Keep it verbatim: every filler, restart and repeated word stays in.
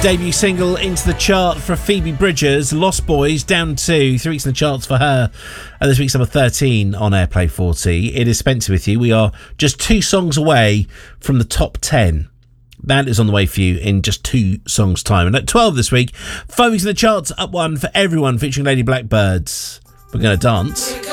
Debut single into the chart for Phoebe Bridgers, Lost Boys, down to three weeks in the charts for her. And this week's number thirteen on Airplay forty. It is Spencer with you. We are just two songs away from the top ten. That is on the way for you in just two songs' time. And at twelve this week, five weeks in the charts, up one for Everyone featuring Lady Blackbirds. We're going to dance.